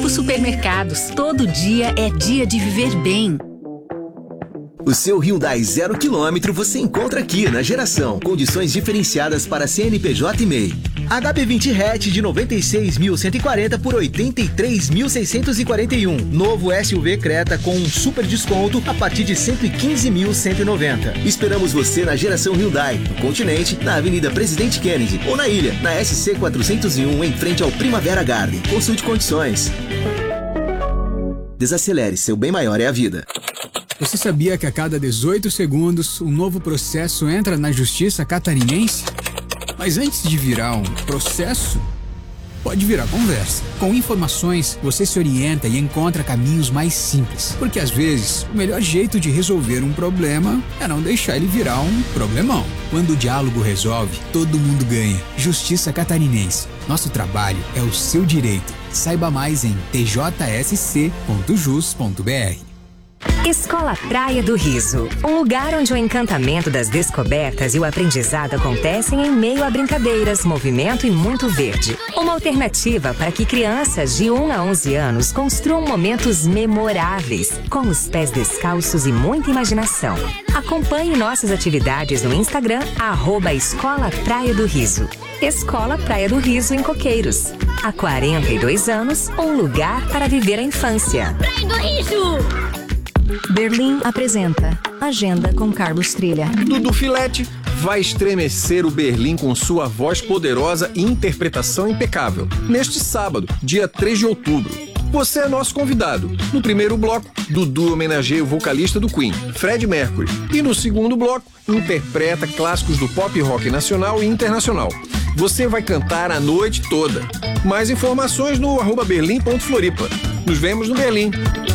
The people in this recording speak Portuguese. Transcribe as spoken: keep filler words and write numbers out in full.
Grupo Supermercados. Todo dia é dia de viver bem. O seu Hyundai zero quilômetro você encontra aqui na Geração. Condições diferenciadas para C N P J e M E I. H B vinte hatch de noventa e seis mil cento e quarenta por oitenta e três mil seiscentos e quarenta e um. Novo S U V Creta com um super desconto a partir de cento e quinze mil cento e noventa. Esperamos você na Geração Hyundai, no Continente, na Avenida Presidente Kennedy ou na Ilha, na S C quatrocentos e um, em frente ao Primavera Garden. Consulte condições. Desacelere, seu bem maior é a vida. Você sabia que a cada dezoito segundos um novo processo entra na justiça catarinense? Mas antes de virar um processo, pode virar conversa. Com informações, você se orienta e encontra caminhos mais simples. Porque às vezes, o melhor jeito de resolver um problema é não deixar ele virar um problemão. Quando o diálogo resolve, todo mundo ganha. Justiça Catarinense. Nosso trabalho é o seu direito. Saiba mais em t j s c ponto jus ponto b r. Escola Praia do Riso, um lugar onde o encantamento das descobertas e o aprendizado acontecem em meio a brincadeiras, movimento e muito verde. Uma alternativa para que crianças de um a onze anos construam momentos memoráveis, com os pés descalços e muita imaginação. Acompanhe nossas atividades no Instagram, arroba Escola Praia do Riso. Escola Praia do Riso em Coqueiros. Há quarenta e dois anos, um lugar para viver a infância. Praia do Riso! Berlim apresenta Agenda com Carlos Trilha. Dudu Filete vai estremecer o Berlim com sua voz poderosa e interpretação impecável. Neste sábado, dia três de outubro. Você é nosso convidado. No primeiro bloco, Dudu homenageia o vocalista do Queen, Freddie Mercury. E no segundo bloco, interpreta clássicos do pop rock nacional e internacional. Você vai cantar a noite toda. Mais informações no arroba berlim ponto floripa. Nos vemos no Berlim.